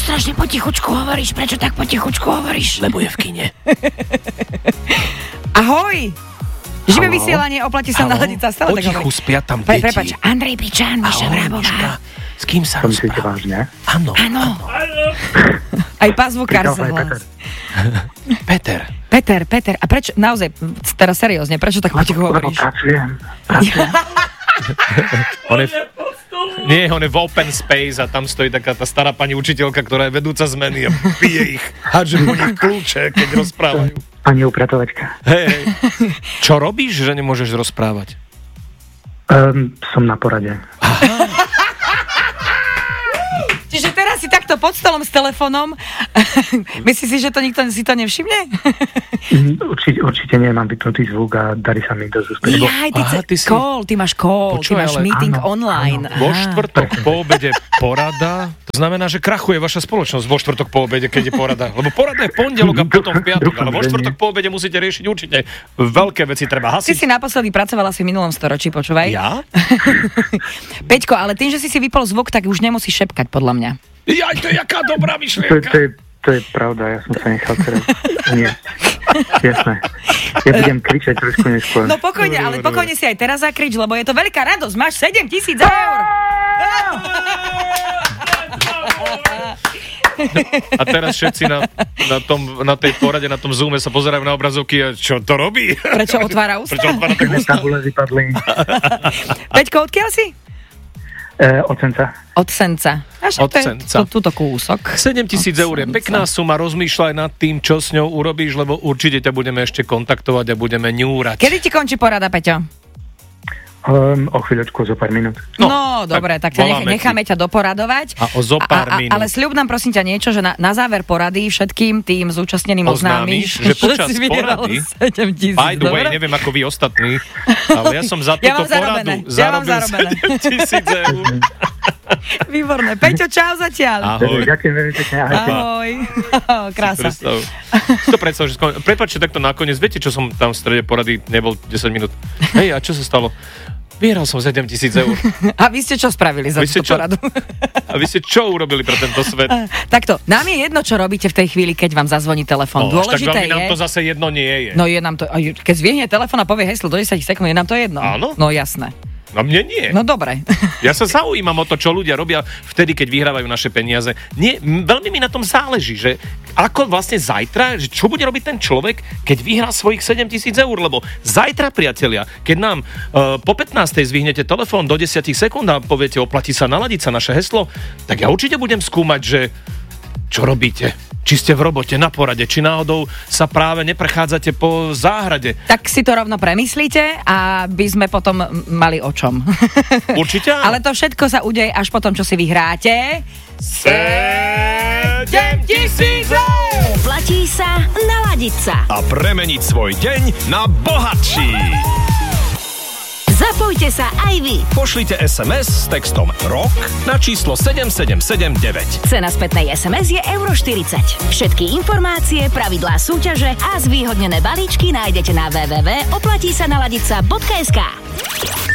strašne potichučku hovoríš? Prečo tak potichučku hovoríš? Lebo je v kine. Ahoj! Živé vysielanie, oplatí sa naladiť sa stále. Potichu spia tam deti. Prepáč, Andrej Pičán, Miša Vrabová. S kým sa myslíte rozpráva? vážne? Áno. Aj pazvukár sa hlas. Peter. A prečo, naozaj, teraz seriózne, prečo tak potichu Lebo hovoríš? pracujem. On je v open space a tam stojí taká tá stará pani učiteľka, ktorá je vedúca zmeny a pije ich. Hádže po nich kľúče, keď rozprávajú. Pani upratovačka. Hej. Čo robíš, že nemôžeš rozprávať? Som na porade. Čiže teraz si takto pod stolom s telefónom. Myslíš si, že to nikto si to nevšimne? Určite nie, mám vypnutý zvuk a darí sa mi dosť úspešne. Ty máš call, ty máš meeting online. Vo štvrtok po obede porada, to znamená, že krachuje vaša spoločnosť vo štvrtok po obede, keď je porada. Lebo porada je v pondelok a potom v piatok, ale vo štvrtok po obede musíte riešiť určite veľké veci, treba hasiť. Ty si naposledy pracovala asi v minulom storočí, počúvaj. Ja? Peťko, ale tým, že si vypol zvuk, tak už nemusíš šepkať, podľa mňa. Jaj, to je jaká dobrá myšlienka. To je pravda, ja som sa nechal teraz. Nie. Jasné. Ja budem kričať trošku neskôr. No pokojne, ale pokojne si aj teraz zakrič, lebo je to veľká radosť. Máš 7 000 eur. A teraz všetci na tej porade, na tom Zoome sa pozerajú na obrazovky a čo to robí? Prečo otvára ústa? Prečo otvára tak ústa? Tabule vypadli. Peťko, odkiaľ si? Od Senca. Od Senca. Od Senca. Túto kúsok. 7 000 eur je pekná suma, rozmýšľaj nad tým, čo s ňou urobíš, lebo určite ťa budeme ešte kontaktovať a budeme ňúrať. Kedy ti končí porada, Peťo? O chvíľočku, zo pár minút. No dobre, tak necháme ťa doporadovať. A o zo pár minút. Ale sľub nám prosím ťa niečo, že na záver porady všetkým tým zúčastneným oznámiš, že počas si vyhral porady 7 000. By the way, neviem ako vy ostatní, ale ja som za túto poradu zarobil 7 000 eur. Výborné. Peťo, čau zatiaľ. Ahoj. Ďakujem veľmi pekne. Ahoj. Krása. Predstav, že prepáčte takto nakoniec. Viete, čo som tam v strede porady nebol 10 minút? Hej, a čo sa stalo? Vyhral som 7 000 eur. A vy ste čo spravili za túto poradu? A vy ste čo urobili pre tento svet? Takto, nám je jedno, čo robíte v tej chvíli, keď vám zazvoní telefón. Dôležité tak nám to zase jedno nie je. No je nám to, keď zvihne telefón a povie heslo do 10 sekúnd, je nám to jedno. Áno? No jasné. No mne nie. No dobre. Ja sa zaujímam o to, čo ľudia robia vtedy, keď vyhrávajú naše peniaze. Veľmi mi na tom záleží, že ako vlastne zajtra, že čo bude robiť ten človek, keď vyhrá svojich 7 000 eur, lebo zajtra, priatelia, keď nám po 15. zvihnete telefón do 10 sekúnd a poviete, oplatí sa naladiť sa naše heslo, tak ja určite budem skúmať, že čo robíte. Či ste v robote, na porade, či náhodou sa práve neprechádzate po záhrade. Tak si to rovno premyslíte, aby sme potom mali o čom. Určite? Ale to všetko sa udeje až potom, čo si vyhráte. 7 000 eur! Platí sa naladiť sa. A premeniť svoj deň na bohatší. Zapojte sa aj vy. Pošlite SMS s textom ROK na číslo 7779. Cena spätnej SMS je €40. Všetky informácie, pravidlá súťaže a zvýhodnené balíčky nájdete na www.oplatísanaladica.sk.